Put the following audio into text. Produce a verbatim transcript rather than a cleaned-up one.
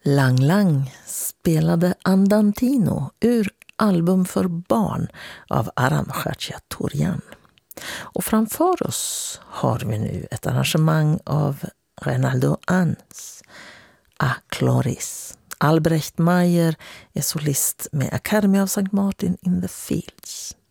Lang Lang spelade Andantino ur album för barn av Aram Khachaturian. Och framför oss har vi nu ett arrangemang av Reynaldo Ans, A Chloris. Albrecht Meyer är solist med Academy of Saint Martin in the Fields.